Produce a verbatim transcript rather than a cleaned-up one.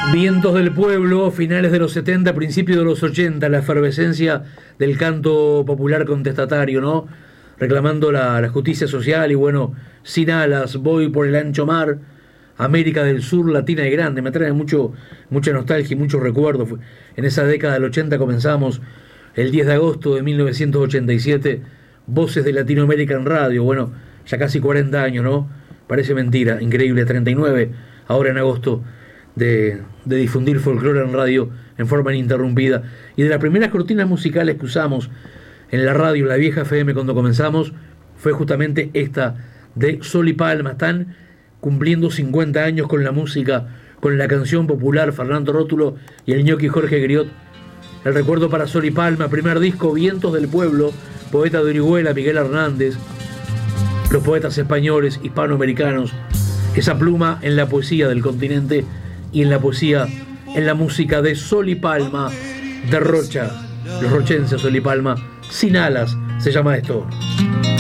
Vientos del pueblo, finales de los setenta, principios de los ochenta, la efervescencia del canto popular contestatario, ¿no? Reclamando la, la justicia social y bueno, sin alas, voy por el ancho mar, América del Sur, latina y grande, me trae mucho, mucha nostalgia y muchos recuerdos. En esa década del ochenta comenzamos el diez de agosto de mil novecientos ochenta y siete, Voces de Latinoamérica en radio, bueno, ya casi cuarenta años, ¿no? Parece mentira, increíble, treinta y nueve, ahora en agosto, de, de difundir folclore en radio en forma ininterrumpida. Y de las primeras cortinas musicales que usamos en la radio, en la vieja F M cuando comenzamos, fue justamente esta de Sol y Palma. Están cumpliendo cincuenta años con la música, con la canción popular, Fernando Rótulo y el ñoqui Jorge Griot. El recuerdo para Sol y Palma, primer disco, Vientos del Pueblo, poeta de Orihuela, Miguel Hernández, los poetas españoles, hispanoamericanos, esa pluma en la poesía del continente y en la poesía, en la música de Sol y Palma, de Rocha, los rochenses, Sol y Palma, Sin Alas, se llama esto.